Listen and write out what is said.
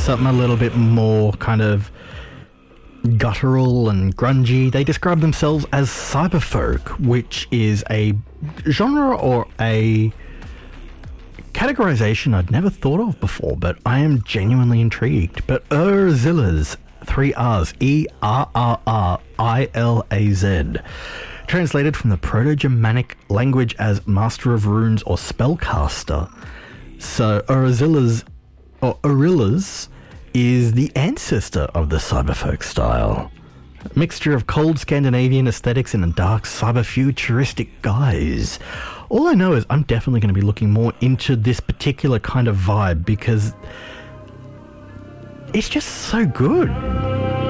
something a little bit more kind of guttural and grungy. They describe themselves as cyberfolk, which is a genre or a categorization I'd never thought of before, but I am genuinely intrigued. But Urrzilaz, 3 R's, Errrilaz, translated from the Proto-Germanic language as Master of Runes or Spellcaster. So Urrzilaz, or Urrzilaz, is the ancestor of the cyberfolk style. A mixture of cold Scandinavian aesthetics and a dark cyber-futuristic guise. All I know is I'm definitely going to be looking more into this particular kind of vibe because it's just so good.